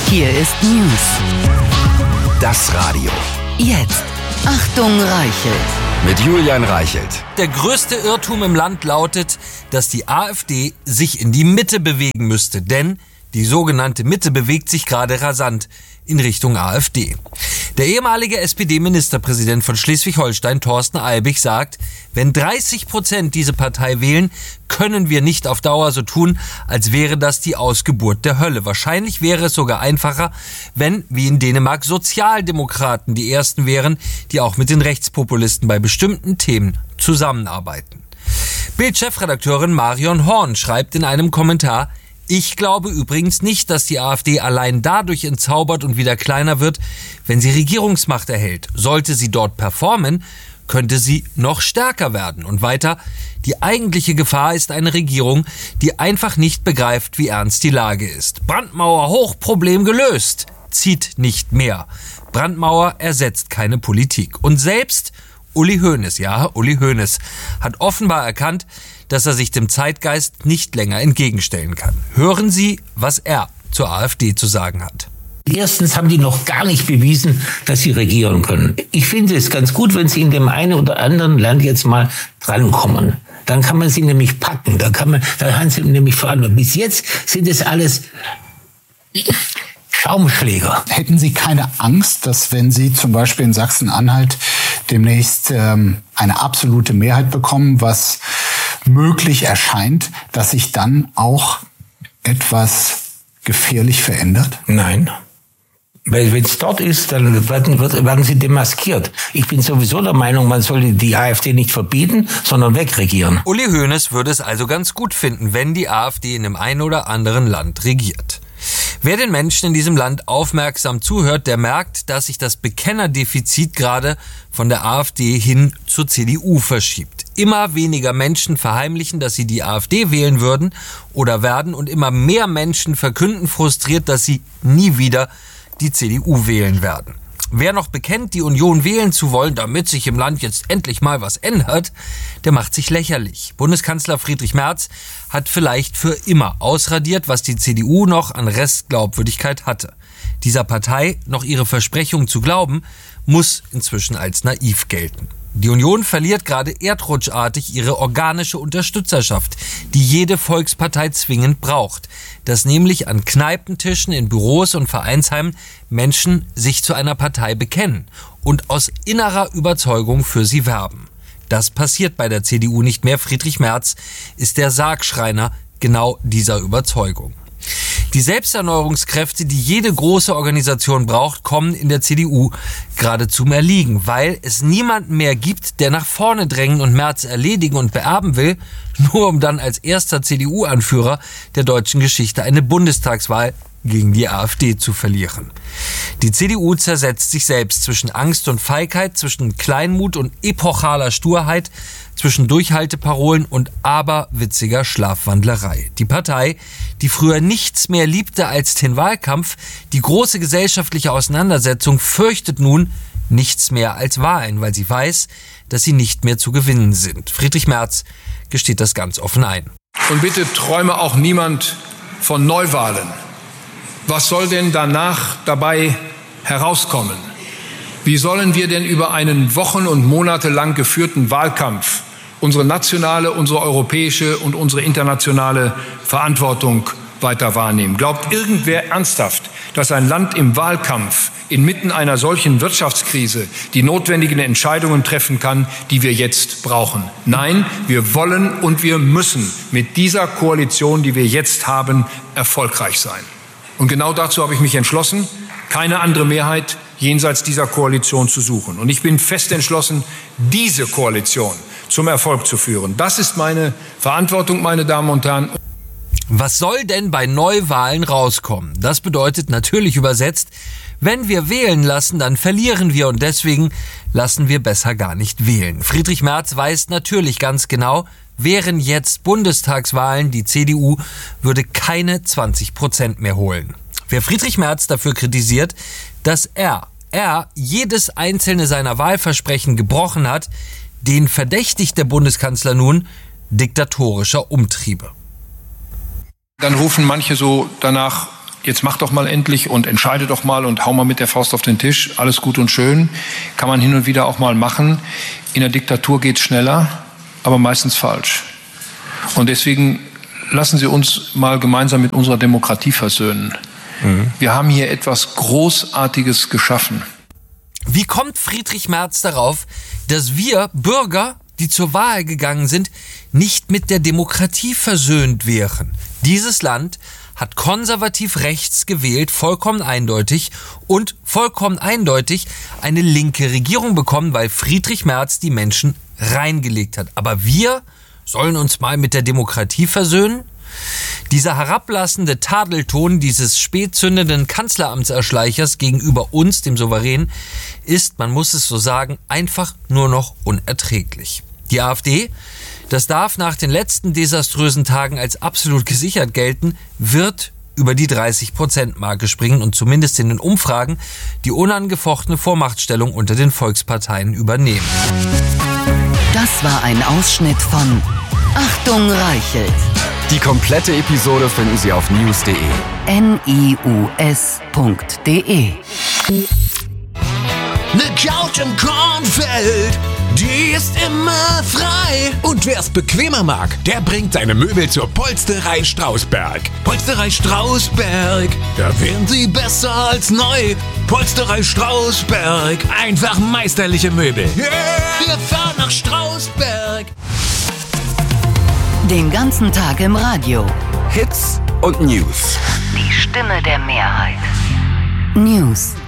Hier ist News. Das Radio. Jetzt. Achtung, Reichelt. Mit Julian Reichelt. Der größte Irrtum im Land lautet, dass die AfD sich in die Mitte bewegen müsste. Denn die sogenannte Mitte bewegt sich gerade rasant in Richtung AfD. Der ehemalige SPD-Ministerpräsident von Schleswig-Holstein, Thorsten Albig, sagt, wenn 30% diese Partei wählen, können wir nicht auf Dauer so tun, als wäre das die Ausgeburt der Hölle. Wahrscheinlich wäre es sogar einfacher, wenn, wie in Dänemark, Sozialdemokraten die ersten wären, die auch mit den Rechtspopulisten bei bestimmten Themen zusammenarbeiten. Bild-Chefredakteurin Marion Horn schreibt in einem Kommentar: Ich glaube übrigens nicht, dass die AfD allein dadurch entzaubert und wieder kleiner wird, wenn sie Regierungsmacht erhält. Sollte sie dort performen, könnte sie noch stärker werden. Und weiter: Die eigentliche Gefahr ist eine Regierung, die einfach nicht begreift, wie ernst die Lage ist. Brandmauer hoch, Problem gelöst. Zieht nicht mehr. Brandmauer ersetzt keine Politik. Und selbst Uli Hoeneß, hat offenbar erkannt, dass er sich dem Zeitgeist nicht länger entgegenstellen kann. Hören Sie, was er zur AfD zu sagen hat. Erstens haben die noch gar nicht bewiesen, dass sie regieren können. Ich finde es ganz gut, wenn sie in dem einen oder anderen Land jetzt mal drankommen. Dann kann man sie nämlich packen. Da haben sie nämlich verantwortlich. Bis jetzt sind es alles Schaumschläger. Hätten Sie keine Angst, dass wenn Sie zum Beispiel in Sachsen-Anhalt demnächst eine absolute Mehrheit bekommen, was möglich erscheint, dass sich dann auch etwas gefährlich verändert? Nein. Weil wenn es dort ist, dann werden sie demaskiert. Ich bin sowieso der Meinung, man sollte die AfD nicht verbieten, sondern wegregieren. Uli Hoeneß würde es also ganz gut finden, wenn die AfD in dem einen oder anderen Land regiert. Wer den Menschen in diesem Land aufmerksam zuhört, der merkt, dass sich das Bekennerdefizit gerade von der AfD hin zur CDU verschiebt. Immer weniger Menschen verheimlichen, dass sie die AfD wählen würden oder werden, und immer mehr Menschen verkünden frustriert, dass sie nie wieder die CDU wählen werden. Wer noch bekennt, die Union wählen zu wollen, damit sich im Land jetzt endlich mal was ändert, der macht sich lächerlich. Bundeskanzler Friedrich Merz hat vielleicht für immer ausradiert, was die CDU noch an Restglaubwürdigkeit hatte. Dieser Partei noch ihre Versprechungen zu glauben, muss inzwischen als naiv gelten. Die Union verliert gerade erdrutschartig ihre organische Unterstützerschaft, die jede Volkspartei zwingend braucht. Dass nämlich an Kneipentischen, in Büros und Vereinsheimen Menschen sich zu einer Partei bekennen und aus innerer Überzeugung für sie werben. Das passiert bei der CDU nicht mehr. Friedrich Merz ist der Sargschreiner genau dieser Überzeugung. Die Selbsterneuerungskräfte, die jede große Organisation braucht, kommen in der CDU gerade zum Erliegen, weil es niemanden mehr gibt, der nach vorne drängen und Merz erledigen und beerben will, nur um dann als erster CDU-Anführer der deutschen Geschichte eine Bundestagswahl gegen die AfD zu verlieren. Die CDU zersetzt sich selbst zwischen Angst und Feigheit, zwischen Kleinmut und epochaler Sturheit, zwischen Durchhalteparolen und aberwitziger Schlafwandlerei. Die Partei, die früher nichts mehr liebte als den Wahlkampf, die große gesellschaftliche Auseinandersetzung, fürchtet nun nichts mehr als Wahlen, weil sie weiß, dass sie nicht mehr zu gewinnen sind. Friedrich Merz gesteht das ganz offen ein. Und bitte träume auch niemand von Neuwahlen. Was soll denn danach dabei herauskommen? Wie sollen wir denn über einen wochen- und monatelang geführten Wahlkampf unsere nationale, unsere europäische und unsere internationale Verantwortung weiter wahrnehmen? Glaubt irgendwer ernsthaft, dass ein Land im Wahlkampf inmitten einer solchen Wirtschaftskrise die notwendigen Entscheidungen treffen kann, die wir jetzt brauchen? Nein, wir wollen und wir müssen mit dieser Koalition, die wir jetzt haben, erfolgreich sein. Und genau dazu habe ich mich entschlossen, keine andere Mehrheit jenseits dieser Koalition zu suchen. Und ich bin fest entschlossen, diese Koalition zum Erfolg zu führen. Das ist meine Verantwortung, meine Damen und Herren. Was soll denn bei Neuwahlen rauskommen? Das bedeutet natürlich übersetzt, wenn wir wählen lassen, dann verlieren wir, und deswegen lassen wir besser gar nicht wählen. Friedrich Merz weiß natürlich ganz genau, wären jetzt Bundestagswahlen, die CDU würde keine 20% mehr holen. Wer Friedrich Merz dafür kritisiert, dass er jedes einzelne seiner Wahlversprechen gebrochen hat, den verdächtigt der Bundeskanzler nun diktatorischer Umtriebe. Dann rufen manche so danach, jetzt mach doch mal endlich und entscheide doch mal und hau mal mit der Faust auf den Tisch. Alles gut und schön. Kann man hin und wieder auch mal machen. In der Diktatur geht's schneller, aber meistens falsch. Und deswegen lassen Sie uns mal gemeinsam mit unserer Demokratie versöhnen. Wir haben hier etwas Großartiges geschaffen. Wie kommt Friedrich Merz darauf, dass wir Bürger, die zur Wahl gegangen sind, nicht mit der Demokratie versöhnt wären? Dieses Land hat konservativ rechts gewählt, vollkommen eindeutig, und vollkommen eindeutig eine linke Regierung bekommen, weil Friedrich Merz die Menschen reingelegt hat. Aber wir sollen uns mal mit der Demokratie versöhnen? Dieser herablassende Tadelton dieses spätzündenden Kanzleramtserschleichers gegenüber uns, dem Souverän, ist, man muss es so sagen, einfach nur noch unerträglich. Die AfD, das darf nach den letzten desaströsen Tagen als absolut gesichert gelten, wird über die 30%-Marke springen und zumindest in den Umfragen die unangefochtene Vormachtstellung unter den Volksparteien übernehmen. Das war ein Ausschnitt von Achtung Reichelt. Die komplette Episode finden Sie auf news.de. NIUS.de. Ne Couch im Kornfeld, die ist immer frei. Und wer's bequemer mag, der bringt seine Möbel zur Polsterei Strausberg. Polsterei Strausberg, da wären sie besser als neu. Polsterei Strausberg, einfach meisterliche Möbel. Yeah. Wir fahren nach Strausberg. Den ganzen Tag im Radio. Hits und News. Die Stimme der Mehrheit. News